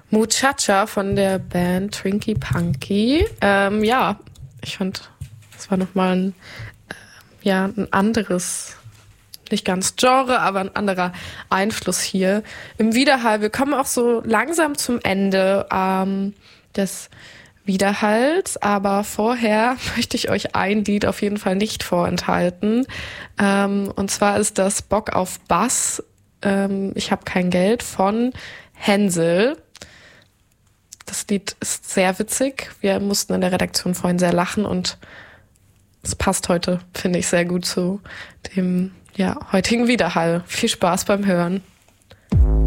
Muchacha von der Band Trinky Punky. Ja, ich fand, das war nochmal ein anderes, nicht ganz Genre, aber ein anderer Einfluss hier im Widerhall. Wir kommen auch so langsam zum Ende des Widerhalls, aber vorher möchte ich euch ein Lied auf jeden Fall nicht vorenthalten. Und zwar ist das Bock auf Bass. Ich habe kein Geld von Hänsel. Das Lied ist sehr witzig. Wir mussten in der Redaktion vorhin sehr lachen und es passt heute, finde ich, sehr gut zu dem heutigen Widerhall. Viel Spaß beim Hören.